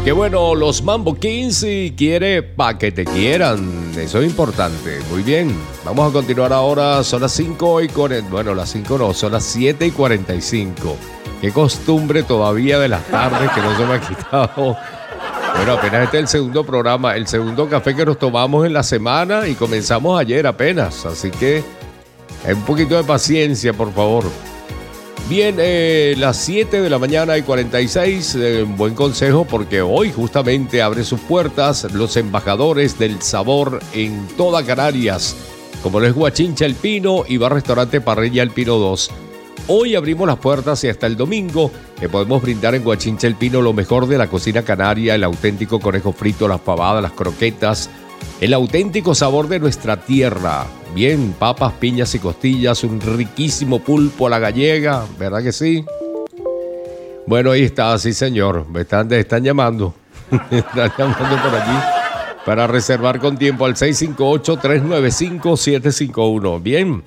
Qué bueno, los Mambo Kings y quiere pa' que te quieran. Eso es importante. Muy bien. Vamos a continuar ahora. Son las 5 y bueno, las 5 no, son las 7 y 45. Qué costumbre todavía de las tardes que no se me ha quitado. Bueno, apenas este es el segundo programa, el segundo café que nos tomamos en la semana y comenzamos ayer apenas. Así que un poquito de paciencia, por favor. Bien, las 7 de la mañana y 46, buen consejo porque hoy justamente abre sus puertas los embajadores del sabor en toda Canarias, como lo es Guachincha El Pino y Bar Restaurante Parrilla El Pino 2. Hoy abrimos las puertas y hasta el domingo le podemos brindar en Guachincha El Pino lo mejor de la cocina canaria, el auténtico conejo frito, las pavadas, las croquetas, el auténtico sabor de nuestra tierra. Bien, papas, piñas y costillas, un riquísimo pulpo a la gallega, ¿verdad que sí? Bueno, ahí está, sí señor, me están llamando, están llamando por allí para reservar con tiempo al 658-395-751. Bien,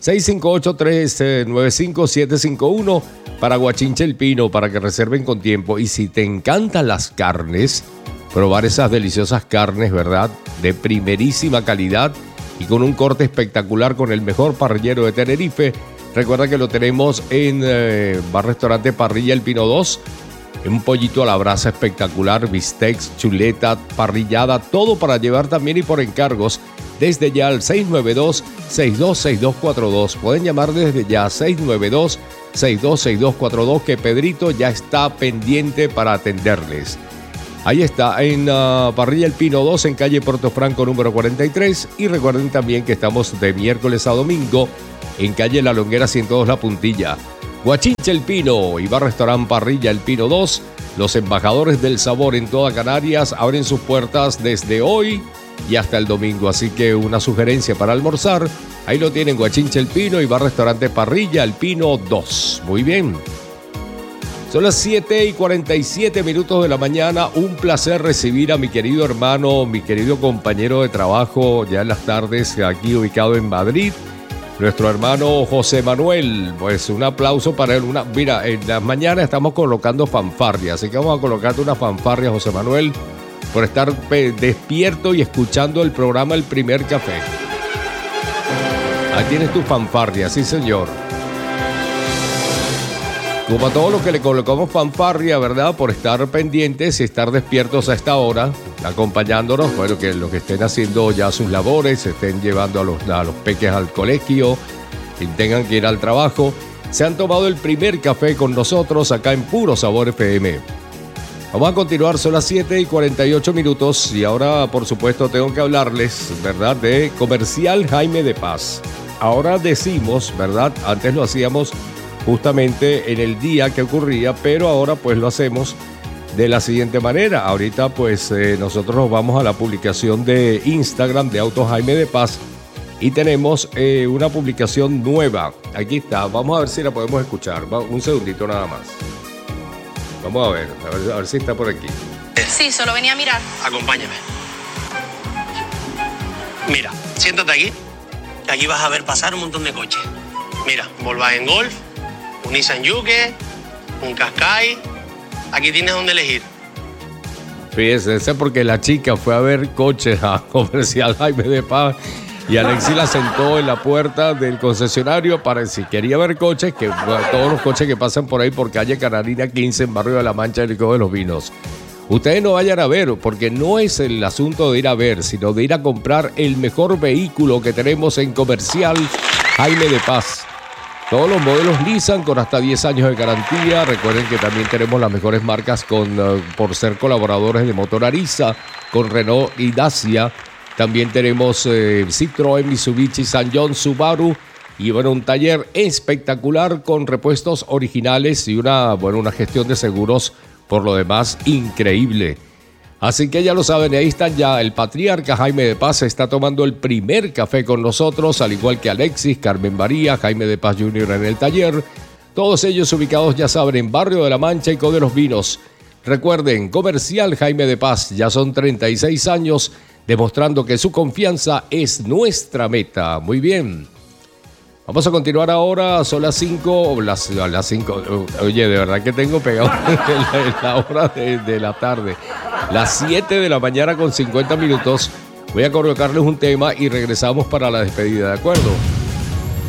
658-395-751 para Guachincha El Pino, para que reserven con tiempo. Y si te encantan las carnes, probar esas deliciosas carnes, ¿verdad? De primerísima calidad y con un corte espectacular con el mejor parrillero de Tenerife. Recuerda que lo tenemos en Bar Restaurante Parrilla El Pino 2. Un pollito a la brasa espectacular, bistecs, chuleta, parrillada, todo para llevar también y por encargos. Desde ya al 692-626242. Pueden llamar desde ya 692-626242 que Pedrito ya está pendiente para atenderles. Ahí está, en Parrilla El Pino 2, en calle Puerto Franco número 43. Y recuerden también que estamos de miércoles a domingo en calle La Longuera 102 La Puntilla. Guachincha El Pino y Bar Restaurante Parrilla El Pino 2, los embajadores del sabor en toda Canarias, abren sus puertas desde hoy y hasta el domingo. Así que una sugerencia para almorzar, ahí lo tienen, Guachincha El Pino y Bar Restaurante Parrilla El Pino 2. Muy bien. Son las 7 y 47 minutos de la mañana. Un placer recibir a mi querido hermano, mi querido compañero de trabajo ya en las tardes, aquí ubicado en Madrid, nuestro hermano José Manuel. Pues un aplauso para él. Mira, en las mañanas estamos colocando fanfarria, así que vamos a colocarte una fanfarria, José Manuel, por estar despierto y escuchando el programa El Primer Café. Ahí tienes tu fanfarria, sí señor. Como a todos los que le colocamos fanfarria, ¿verdad? Por estar pendientes y estar despiertos a esta hora, acompañándonos, bueno, que los que estén haciendo ya sus labores, estén llevando a los peques al colegio, y tengan que ir al trabajo, se han tomado el primer café con nosotros acá en Puro Sabor FM. Vamos a continuar, son las 7 y 48 minutos y ahora, por supuesto, tengo que hablarles, ¿verdad?, de Comercial Jaime de Paz. Ahora decimos, ¿verdad?, antes lo hacíamos justamente en el día que ocurría, pero ahora pues lo hacemos de la siguiente manera. Ahorita pues nosotros nos vamos a la publicación de Instagram de Autos Jaime de Paz y tenemos una publicación nueva. Aquí está, vamos a ver si la podemos escuchar. Un segundito nada más. Vamos a ver si está por aquí. Sí, solo venía a mirar. Acompáñame. Mira, siéntate aquí, que aquí vas a ver pasar un montón de coches. Mira, un Volkswagen Golf, un Nissan Juke, un Qashqai. Aquí tienes donde elegir. Fíjese, ese es porque la chica fue a ver coches a Comercial Jaime de Paz y Alexis la sentó en la puerta del concesionario para si quería ver coches, que todos los coches que pasan por ahí por calle Canarina 15 en Barrio de la Mancha, el Liceo de los Vinos. Ustedes no vayan a ver, porque no es el asunto de ir a ver, sino de ir a comprar el mejor vehículo que tenemos en Comercial Jaime de Paz. Todos los modelos Nissan con hasta 10 años de garantía. Recuerden que también tenemos las mejores marcas por ser colaboradores de Motor Ariza, con Renault y Dacia. También tenemos Citroën, Mitsubishi, Sanyong, Subaru. Y bueno, un taller espectacular con repuestos originales y una gestión de seguros por lo demás increíble. Así que ya lo saben, ahí están ya. El patriarca Jaime de Paz está tomando el primer café con nosotros, al igual que Alexis, Carmen María, Jaime de Paz Jr. en el taller. Todos ellos ubicados, ya saben, en Barrio de la Mancha y Liceo de los Vinos. Recuerden, Comercial Jaime de Paz, ya son 36 años, demostrando que su confianza es nuestra meta. Muy bien. Vamos a continuar ahora, son las 5, las 5, oye, de verdad que tengo pegado la hora de la tarde, las 7 de la mañana con 50 minutos. Voy a colocarles un tema y regresamos para la despedida, ¿de acuerdo?